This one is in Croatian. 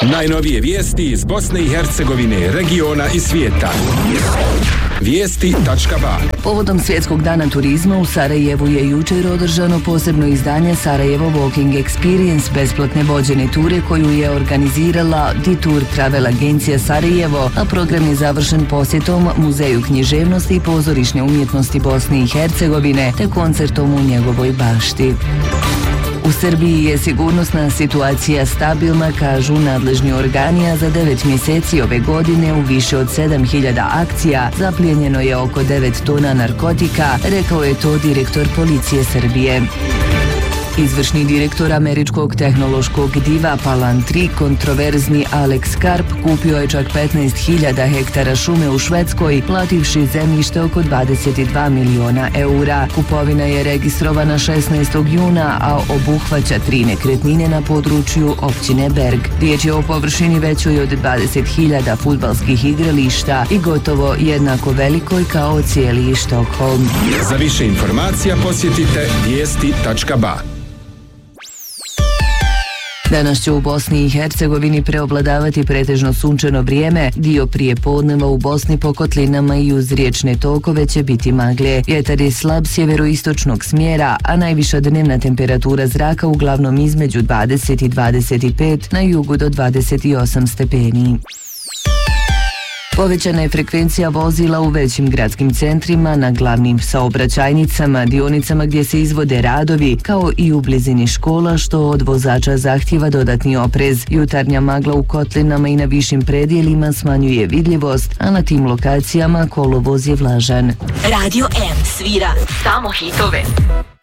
Najnovije vijesti iz Bosne i Hercegovine, regiona i svijeta. Vijesti.ba. Povodom Svjetskog dana turizma u Sarajevu je jučer održano posebno izdanje Sarajevo Walking Experience, besplatne vođene ture koju je organizirala Detour Travel agencija Sarajevo, a program je završen posjetom Muzeju književnosti i pozorišne umjetnosti Bosne i Hercegovine te koncertom u njegovoj bašti. U Srbiji je sigurnosna situacija stabilna, kažu nadležni organi, a za 9 mjeseci ove godine u više od 7000 akcija zaplijenjeno je oko 9 tona narkotika, rekao je to direktor policije Srbije. Izvršni direktor američkog tehnološkog diva Palantir, kontroverzni Alex Karp, kupio je čak 15.000 hektara šume u Švedskoj, plativši zemljište oko 22 miliona eura. Kupovina je registrovana 16. juna, a obuhvaća 3 nekretnine na području općine Berg. Riječ je o površini većoj od 20.000 fudbalskih igrališta i gotovo jednako velikoj kao cijeli Štokholm. Za više informacija posjetite vijesti.ba. Danas će u Bosni i Hercegovini preovladavati pretežno sunčano vrijeme, dio prije podneva u Bosni po kotlinama i uz riječne tokove će biti magle. Vjetar je slab sjeveroistočnog smjera, a najviša dnevna temperatura zraka uglavnom između 20 i 25, na jugu do 28 stepeni. Povećana je frekvencija vozila u većim gradskim centrima, na glavnim saobraćajnicama, dionicama gdje se izvode radovi, kao i u blizini škola, što od vozača zahtijeva dodatni oprez. Jutarnja magla u kotlinama i na višim predjelima smanjuje vidljivost, a na tim lokacijama kolovoz je vlažan. Radio M svira samo hitove.